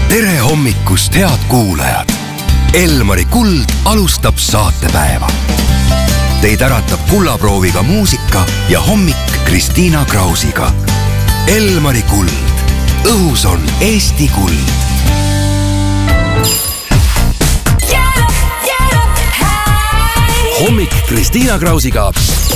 tere hommikust, head kuulajad! Elmari Kuld alustab saatepäeva. Teid äratab kullaprooviga muusika ja hommik Kristiina Krausiga. Elmari Kuld. Õhus on Eesti kuld. Hommik Kristiina Krausiga.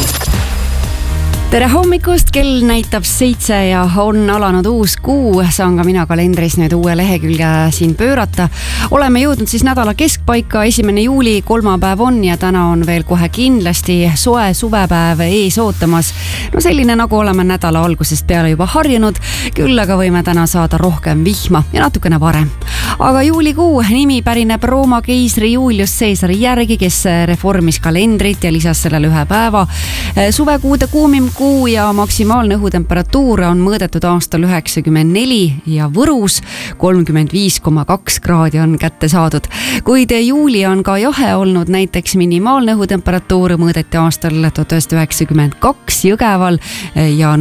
Tere hommikust, kell näitab 7 ja on alanud uus kuu. Saan ka mina kalendris nüüd uue lehekülge siin pöörata. Oleme jõudnud siis nädala keskpaika, 1. juuli kolmapäev on ja täna on veel kohe kindlasti soe suvepäev ees ootamas. No selline nagu oleme nädala algusest peale juba harjunud, küll aga võime täna saada rohkem vihma ja natukene varem. Aga juulikuu nimi pärineb Rooma keisri Julius Caesari järgi, kes reformis kalendrit ja lisas sellele ühe päeva. Suvekuude kuumim kuu ja maksimaalne õhutemperatuur on mõõdetud aastal 94 ja Võrus 35,2 kraadi on kätte saadud. Kuid juuli on ka jahe olnud, näiteks minimaalne õhutemperatuur mõõdeti aastal 1992 Jõgeval ja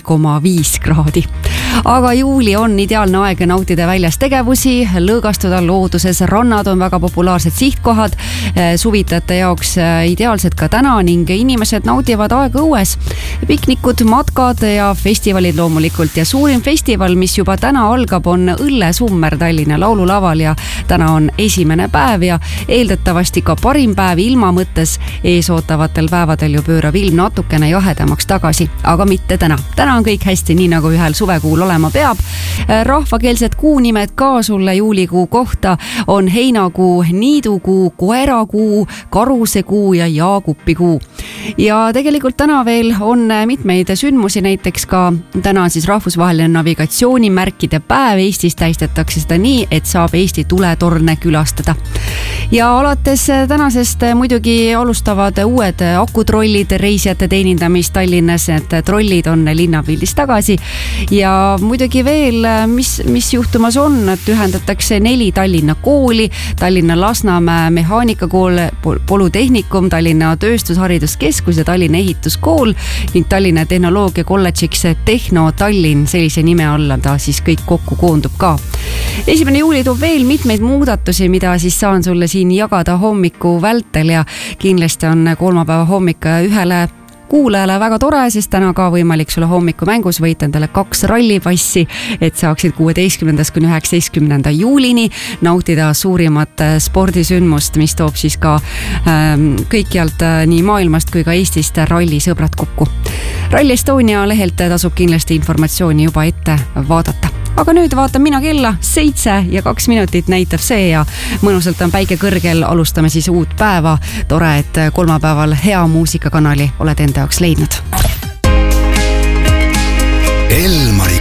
0,5 kraadi. Aga juuli on ideaalne aeg nautida väljas tegevusi, lõõgastuda looduses, rannad on väga populaarsed sihtkohad, suvitajate jaoks ideaalsed ka täna ning inimesed naudivad aega õues. Piknikud, matkad ja festivalid loomulikult ja suurim festival, mis juba täna algab, on Õllesummer Tallinna laululaval ja täna on esimene päev ja eeldatavasti ka parim päev ilma mõttes. Ees ootavatel päevadel ju pöörab ilm natukene jahedamaks tagasi, aga mitte täna. Täna on kõik hästi, nii nagu ühel suvekuul olema peab. Rahvakeelsed kuunimed ka sulle juulikuu kohta on heinakuu, niidukuu, koerakuu, karusekuu ja jaagupikuu. Ja tegelikult täna veel on mitmeid sündmusi, näiteks ka täna on siis rahvusvaheline navigatsioonimärkide päev. Eestis tähistatakse seda nii, et saab Eesti tuletorne külastada. Ja alates tänasest muidugi alustavad uued akutrollid reisijate teenindamist Tallinnas, et trollid on linnapildis tagasi ja muidugi veel, mis juhtumas on, et ühendatakse 4 Tallinna kooli, Tallinna Lasnamäe mehaanikakool, Polütehnikum, Tallinna tööstushariduskeskus ja Tallinna ehituskool ning Tallinna tehnoloogia kolledžiks Tehno Tallinn, sellise nime alla ta siis kõik kokku koondub ka. 1. juuli toob veel mitmeid muudatusi, mida siis saan sulle siin jagada hommiku vältel ja kindlasti on kolmapäeva hommik ühele kuulajale väga tore, sest täna ka võimalik sulle hommiku mängus võita endale 2 rallipassi, et saaksid 16. kuni 19. juulini nautida suurimat spordisündmust, mis toob siis ka kõikjalt nii maailmast kui ka Eestist rallisõbrad kokku. Rally Estonia lehelt tasub kindlasti informatsiooni juba ette vaadata. Aga nüüd vaatan mina kella, 7 ja 2 minutit näitab see ja mõnusalt on päike kõrgel, alustame siis uut päeva. Tore, et kolmapäeval hea muusikakanali oled enda jaoks leidnud. Elmari